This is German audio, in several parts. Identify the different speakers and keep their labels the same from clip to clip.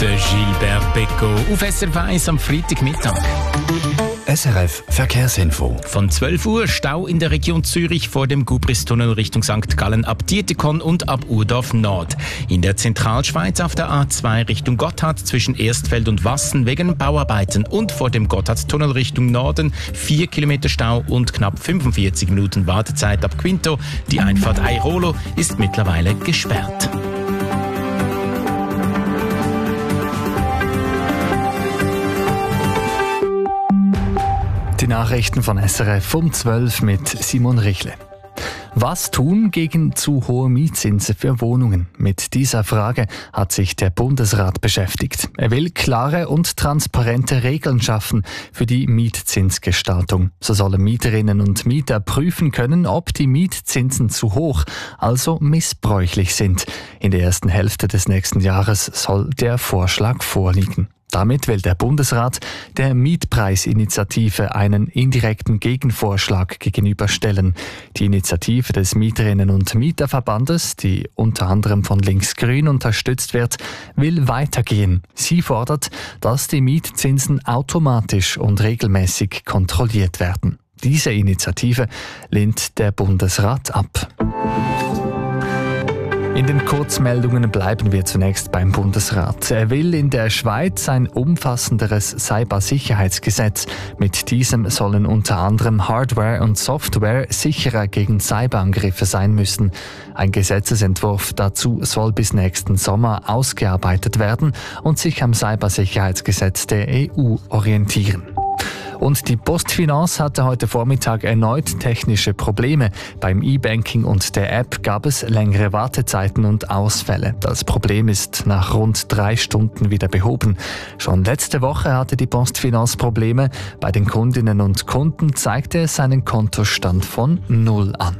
Speaker 1: Der Gilbert Becco auf SRF 1 am Freitagmittag.
Speaker 2: SRF Verkehrsinfo.
Speaker 1: Von 12 Uhr Stau in der Region Zürich vor dem Gubristunnel Richtung St. Gallen ab Dietikon und ab Urdorf Nord. In der Zentralschweiz auf der A2 Richtung Gotthard zwischen Erstfeld und Wassen wegen Bauarbeiten und vor dem Gotthardtunnel Richtung Norden 4 Kilometer Stau und knapp 45 Minuten Wartezeit ab Quinto. Die Einfahrt Airolo ist mittlerweile gesperrt.
Speaker 3: Die Nachrichten von SRF um 12 mit Simon Richle. Was tun gegen zu hohe Mietzinsen für Wohnungen? Mit dieser Frage hat sich der Bundesrat beschäftigt. Er will klare und transparente Regeln schaffen für die Mietzinsgestaltung. So sollen Mieterinnen und Mieter prüfen können, ob die Mietzinsen zu hoch, also missbräuchlich sind. In der ersten Hälfte des nächsten Jahres soll der Vorschlag vorliegen. Damit will der Bundesrat der Mietpreisinitiative einen indirekten Gegenvorschlag gegenüberstellen. Die Initiative des Mieterinnen- und Mieterverbandes, die unter anderem von Linksgrün unterstützt wird, will weitergehen. Sie fordert, dass die Mietzinsen automatisch und regelmäßig kontrolliert werden. Diese Initiative lehnt der Bundesrat ab. In den Kurzmeldungen bleiben wir zunächst beim Bundesrat. Er will in der Schweiz ein umfassenderes Cybersicherheitsgesetz. Mit diesem sollen unter anderem Hardware und Software sicherer gegen Cyberangriffe sein müssen. Ein Gesetzesentwurf dazu soll bis nächsten Sommer ausgearbeitet werden und sich am Cybersicherheitsgesetz der EU orientieren. Und die Postfinance hatte heute Vormittag erneut technische Probleme. Beim E-Banking und der App gab es längere Wartezeiten und Ausfälle. Das Problem ist nach rund 3 Stunden wieder behoben. Schon letzte Woche hatte die Postfinance Probleme. Bei den Kundinnen und Kunden zeigte es einen Kontostand von 0 an.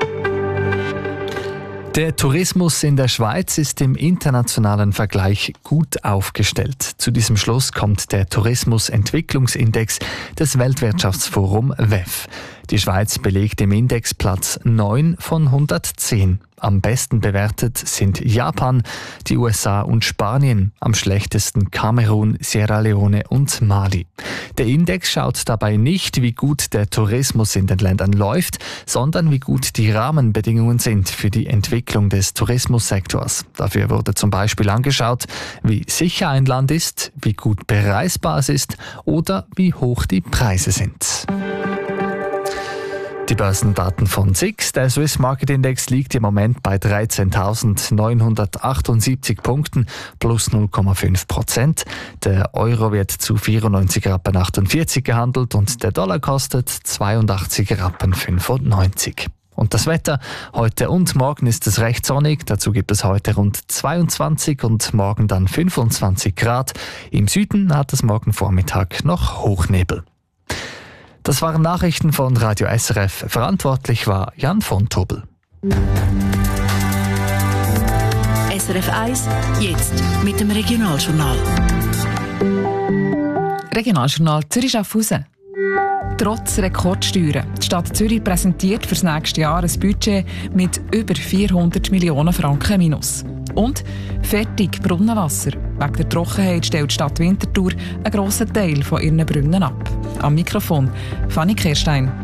Speaker 3: Der Tourismus in der Schweiz ist im internationalen Vergleich gut aufgestellt. Zu diesem Schluss kommt der Tourismusentwicklungsindex des Weltwirtschaftsforum WEF. Die Schweiz belegt im Index Platz 9 von 110. Am besten bewertet sind Japan, die USA und Spanien, am schlechtesten Kamerun, Sierra Leone und Mali. Der Index schaut dabei nicht, wie gut der Tourismus in den Ländern läuft, sondern wie gut die Rahmenbedingungen sind für die Entwicklung des Tourismussektors. Dafür wurde zum Beispiel angeschaut, wie sicher ein Land ist, wie gut bereisbar es ist oder wie hoch die Preise sind. Die Börsendaten von SIX. Der Swiss Market Index liegt im Moment bei 13.978 Punkten plus 0,5%. Der Euro wird zu 94,48 Rappen gehandelt und der Dollar kostet 82,95 Rappen. Und das Wetter, heute und morgen ist es recht sonnig, dazu gibt es heute rund 22 und morgen dann 25 Grad. Im Süden hat es morgen Vormittag noch Hochnebel. Das waren Nachrichten von Radio SRF. Verantwortlich war Jan von Tobel.
Speaker 4: SRF 1, jetzt mit dem Regionaljournal.
Speaker 5: Regionaljournal Zürich-Schaffhausen. Trotz Rekordsteuern. Die Stadt Zürich präsentiert für das nächste Jahr ein Budget mit über 400 Millionen Franken minus. Und fertig Brunnenwasser. Wegen der Trockenheit stellt die Stadt Winterthur einen grossen Teil von ihren Brunnen ab. Am Mikrofon Fanny Kehrstein.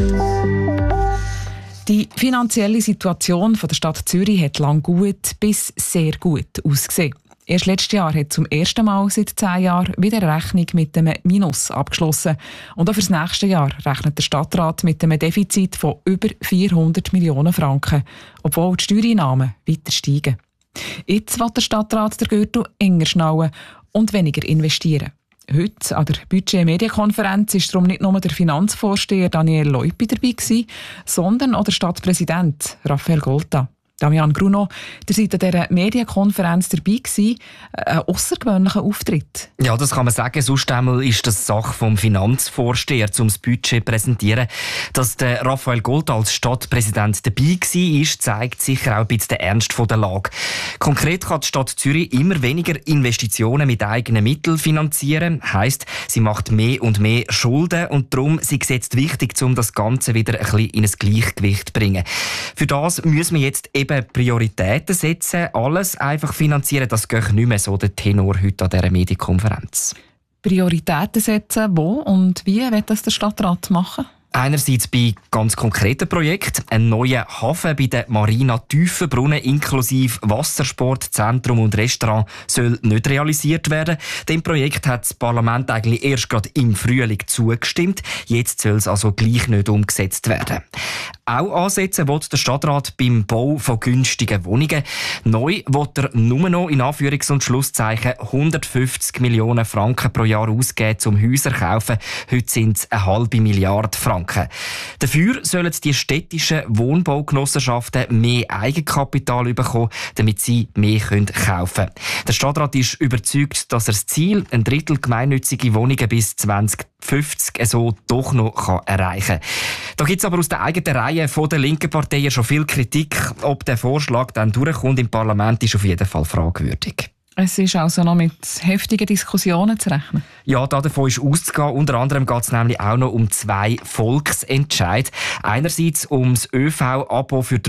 Speaker 5: Die finanzielle Situation der Stadt Zürich hat lang gut bis sehr gut ausgesehen. Erst letztes Jahr hat zum ersten Mal seit 10 Jahren wieder eine Rechnung mit einem Minus abgeschlossen. Und auch für das nächste Jahr rechnet der Stadtrat mit einem Defizit von über 400 Millionen Franken, obwohl die Steuereinnahmen weiter steigen. Jetzt will der Stadtrat den Gürtel enger schnallen und weniger investieren. Heute an der Budget-Medienkonferenz war darum nicht nur der Finanzvorsteher Daniel Leupi dabei, sondern auch der Stadtpräsident Raphael Golta. Damian Gruno, ihr seid an dieser Medienkonferenz dabei gewesen. Ein aussergewöhnlicher Auftritt.
Speaker 6: Ja, das kann man sagen. Sonst einmal ist das Sache vom Finanzvorsteher, um das Budget zu präsentieren. Dass der Raphael Golta als Stadtpräsident dabei war, zeigt sicher auch ein bisschen den Ernst der Lage. Konkret kann die Stadt Zürich immer weniger Investitionen mit eigenen Mitteln finanzieren. Heisst, sie macht mehr und mehr Schulden und darum ist es jetzt wichtig, um das Ganze wieder ein bisschen in ein Gleichgewicht zu bringen. Für das müssen wir jetzt eben eben Prioritäten setzen, alles einfach finanzieren, das geht nicht mehr, so der Tenor heute an dieser Medienkonferenz.
Speaker 5: Prioritäten setzen, wo und wie wird das der Stadtrat machen?
Speaker 6: Einerseits bei ganz konkreten Projekten. Ein neuer Hafen bei der Marina Tiefenbrunnen inklusive Wassersportzentrum und Restaurant soll nicht realisiert werden. Dem Projekt hat das Parlament eigentlich erst gerade im Frühling zugestimmt. Jetzt soll es also gleich nicht umgesetzt werden. Auch ansetzen will der Stadtrat beim Bau von günstigen Wohnungen. Neu will er nur noch in Anführungs- und Schlusszeichen 150 Millionen Franken pro Jahr ausgeben, um Häuser zu kaufen. Heute sind es 0,5 Milliarden Franken. Dafür sollen die städtischen Wohnbaugenossenschaften mehr Eigenkapital bekommen, damit sie mehr kaufen können. Der Stadtrat ist überzeugt, dass er das Ziel, 1/3 gemeinnützige Wohnungen bis 2050 so doch noch erreichen kann. Da gibt es aber aus der eigenen Reihe von der linken Parteien schon viel Kritik. Ob der Vorschlag dann durchkommt im Parlament, ist auf jeden Fall fragwürdig.
Speaker 5: Es ist also noch mit heftigen Diskussionen zu rechnen.
Speaker 6: Ja, davon ist auszugehen. Unter anderem geht es nämlich auch noch um 2 Volksentscheide. Einerseits um das ÖV-Abo für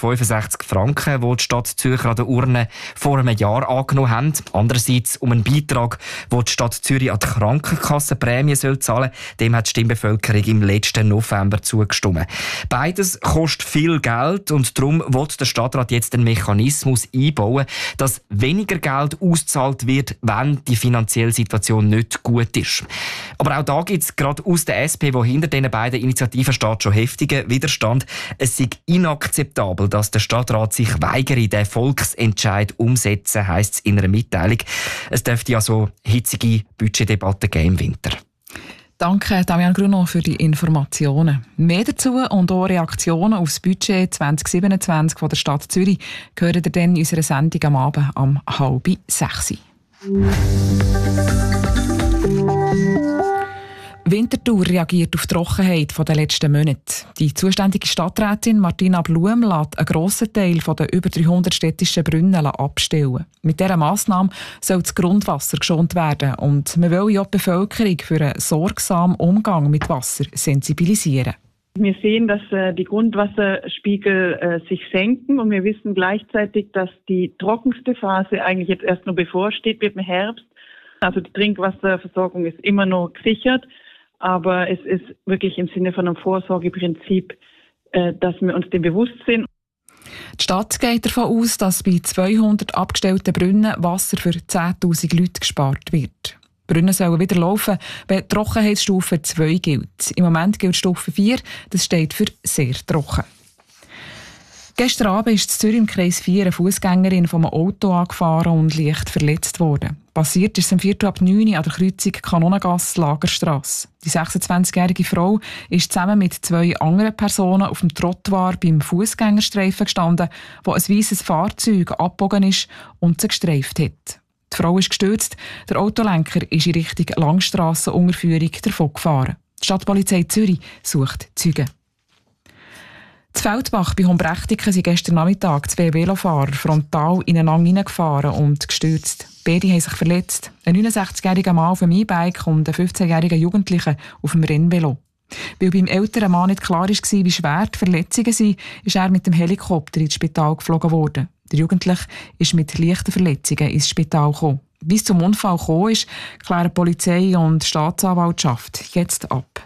Speaker 6: 365 Franken, das die Stadt Zürich an der Urne vor einem Jahr angenommen hat. Andererseits um einen Beitrag, den die Stadt Zürich an die Krankenkassenprämie zahlen soll. Dem hat die Stimmbevölkerung im letzten November zugestimmt. Beides kostet viel Geld und darum will der Stadtrat jetzt einen Mechanismus einbauen, dass weniger Geld ausgezahlt wird, wenn die finanzielle Situation nicht gut ist. Aber auch da gibt es gerade aus der SP, wo hinter diesen beiden Initiativen steht, schon heftigen Widerstand. Es ist inakzeptabel, dass der Stadtrat sich weigere, den Volksentscheid umsetzen, heisst es in einer Mitteilung. Es dürfte also hitzige Budgetdebatten geben im Winter.
Speaker 5: Danke, Damian Gruno, für die Informationen. Mehr dazu und auch Reaktionen auf das Budget 2027 von der Stadt Zürich hören ihr dann in unserer Sendung am Abend um 5:30. Winterthur reagiert auf die Trockenheit der letzten Monate. Die zuständige Stadträtin Martina Blum lässt einen grossen Teil der über 300 städtischen Brunnen abstellen. Mit dieser Massnahme soll das Grundwasser geschont werden und man will ja die Bevölkerung für einen sorgsamen Umgang mit Wasser sensibilisieren.
Speaker 7: Wir sehen, dass die Grundwasserspiegel sich senken und wir wissen gleichzeitig, dass die trockenste Phase eigentlich jetzt erst noch bevorsteht mit dem Herbst. Also die Trinkwasserversorgung ist immer noch gesichert. Aber es ist wirklich im Sinne von einem Vorsorgeprinzip, dass wir uns dem bewusst sind.
Speaker 5: Die Stadt geht davon aus, dass bei 200 abgestellten Brunnen Wasser für 10'000 Leute gespart wird. Die Brunnen sollen wieder laufen, wenn Trockenheitsstufe 2 gilt. Im Moment gilt Stufe 4, das steht für sehr trocken. Gestern Abend ist in Zürich im Kreis 4 eine Fußgängerin von einem Auto angefahren und leicht verletzt worden. Passiert ist es um 8:45 an der Kreuzung Kanonengasse-Lagerstrasse. Die 26-jährige Frau ist zusammen mit 2 anderen Personen auf dem Trottoir beim Fußgängerstreifen gestanden, wo ein weißes Fahrzeug abgebogen ist und sie gestreift hat. Die Frau ist gestürzt, der Autolenker ist in Richtung Langstrassenunterführung davon gefahren. Die Stadtpolizei Zürich sucht Zeugen. In Feldbach bei Humbrechtiken sind gestern Nachmittag 2 Velofahrer frontal ineinander hineingefahren und gestürzt. Beide haben sich verletzt. Ein 69-jähriger Mann auf dem E-Bike und ein 15-jähriger Jugendlicher auf dem Rennvelo. Weil beim älteren Mann nicht klar war, wie schwer die Verletzungen sind, ist er mit dem Helikopter ins Spital geflogen worden. Der Jugendliche ist mit leichten Verletzungen ins Spital gekommen. Wie es zum Unfall gekommen ist, klären Polizei und Staatsanwaltschaft jetzt ab.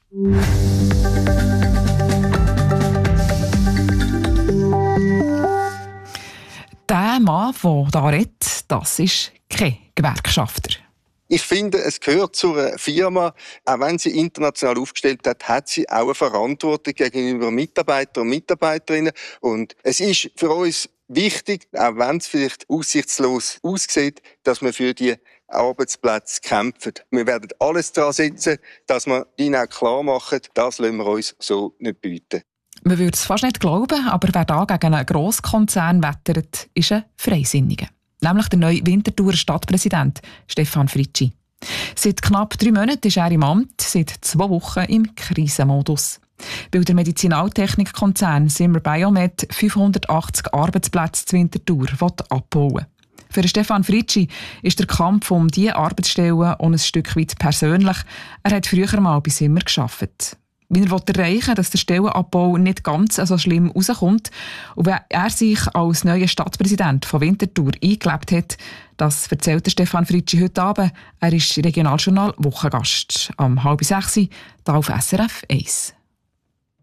Speaker 5: Der Mann, der hier redet, das ist kein Gewerkschafter.
Speaker 8: Ich finde, es gehört zu einer Firma, auch wenn sie international aufgestellt hat sie auch eine Verantwortung gegenüber Mitarbeitern und Mitarbeiterinnen. Und es ist für uns wichtig, auch wenn es vielleicht aussichtslos aussieht, dass wir für die Arbeitsplätze kämpfen. Wir werden alles daran setzen, dass wir ihnen auch klar machen, das lassen wir uns so nicht bieten.
Speaker 5: Man würde es fast nicht glauben, aber wer da gegen einen Grosskonzern wettert, ist ein Freisinniger. Nämlich der neue Winterthurer Stadtpräsident Stefan Fritschi. Seit knapp 3 Monaten ist er im Amt, seit 2 Wochen im Krisenmodus. Weil der Medizinaltechnikkonzern Zimmer Biomed 580 Arbeitsplätze zu Winterthur abbauen. Für Stefan Fritschi ist der Kampf um diese Arbeitsstellen auch ein Stück weit persönlich. Er hat früher mal bei Zimmer gearbeitet. wie er erreichen will, dass der Stellenabbau nicht ganz so schlimm rauskommt. Und wenn er sich als neuer Stadtpräsident von Winterthur eingelebt hat, das erzählt Stefan Fritschi heute Abend. Er ist Regionaljournal Wochengast am 5:30 hier auf SRF 1.